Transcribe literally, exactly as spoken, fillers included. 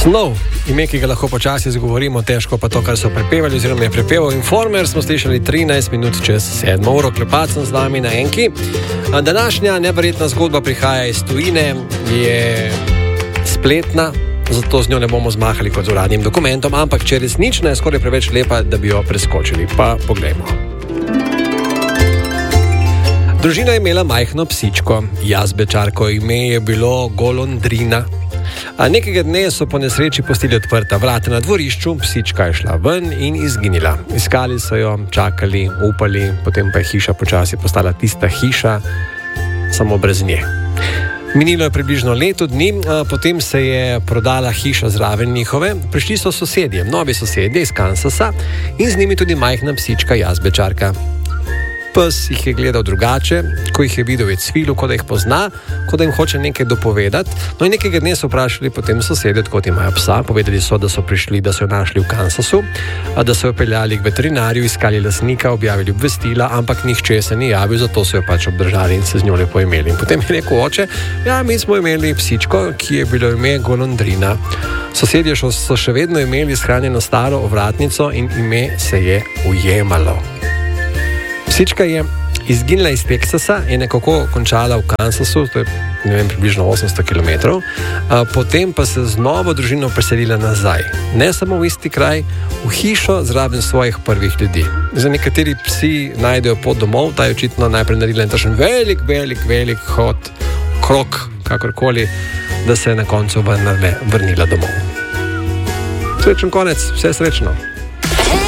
Snov, ime, ki ga lahko počasi izgovorimo, težko pa to, kar so prepevali, oziroma je prepeval Informer, smo slišali trinajst minut čez sedmo uro. Klepat sem z vami na Enki. Današnja neverjetna zgodba prihaja iz tujine, je spletna, zato z njo ne bomo zmahali kot z uradnim dokumentom, ampak če resnična je skoraj preveč lepa, da bi jo preskočili. Pa poglejmo. Družina je imela majhno psičko, jazbečarko, ime je bilo Golondrina. A nekega dne so po nesreči pustili odprta vrata na dvorišču, psička je šla ven in izginila. Iskali so jo, čakali, upali, potem pa je hiša počasi postala tista hiša, samo brez nje. Minilo je približno leto dni, potem se je prodala hiša zraven njihove, prišli so sosedje, novi sosedje iz Kansasa in z njimi tudi majhna psička jazbečarka. Pes jih je gledal drugače, ko jih je videl, je cvilil, kot da jih pozna, kot da jim hoče nekaj dopovedati. No in nekega dne so vprašali potem sosedje, odkot imajo psa. Povedali so, da so prišli, da so jo našli v Kansasu, da so jo peljali k veterinarju, iskali lastnika, objavili obvestila, ampak nihče se ni javil, zato so jo pač obdržali in se z njo lepo imeli. In potem je rekel oče, ja, mi smo imeli psičko, ki je bilo ime Golondrina. Sosedje so še vedno imeli shranjeno staro ovratnico in ime se je ujemalo. Psička je izginila iz Teksasa in nekako končala v Kansasu, to je, ne vem, približno osemsto kilometrov, potem pa se z novo družino preselila nazaj. Ne samo v isti kraj, v hišo zraven svojih prvih ljudi. Za nekateri psi najdejo pot domov, ta je očitno najprej naredila in tašen velik, velik, velik hod, krok, kakorkoli, da se je na koncu vrnila domov. Srečen konec, vse srečno.